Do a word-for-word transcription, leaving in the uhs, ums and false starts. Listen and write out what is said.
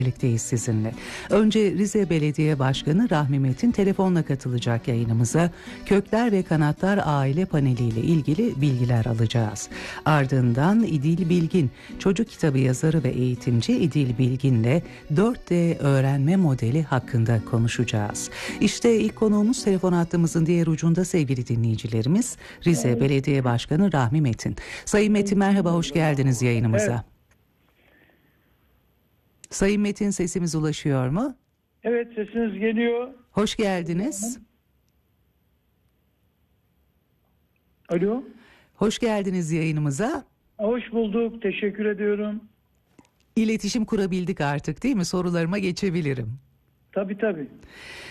Birlikteyiz sizinle. Önce Rize Belediye Başkanı Rahmi Metin telefonla katılacak yayınımıza. Kökler ve Kanatlar Aile Paneli ile ilgili bilgiler alacağız. Ardından İdil Bilgin, çocuk kitabı yazarı ve eğitimci İdil Bilgin'le dört D öğrenme modeli hakkında konuşacağız. İşte ilk konuğumuz telefon hattımızın diğer ucunda sevgili dinleyicilerimiz Rize Belediye Başkanı Rahmi Metin. Sayın Metin merhaba, hoş geldiniz yayınımıza. Evet. Sayın Metin, sesimiz ulaşıyor mu? Evet, sesiniz geliyor. Hoş geldiniz. Alo. Hoş geldiniz yayınımıza. Hoş bulduk. Teşekkür ediyorum. İletişim kurabildik artık, değil mi? Sorularıma geçebilirim. Tabii tabii.